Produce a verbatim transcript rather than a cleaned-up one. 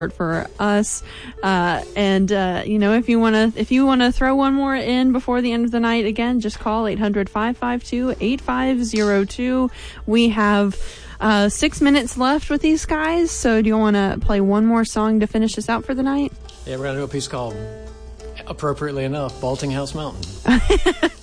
for us. Uh, and, uh, you know, if you want to, if you want to throw one more in before the end of the night, again, just call eight hundred, five five two, eight five zero two. We have, uh, six minutes left with these guys. So do you want to play one more song to finish us out for the night? Yeah, we're going to do a piece called, appropriately enough, Balting House Mountain.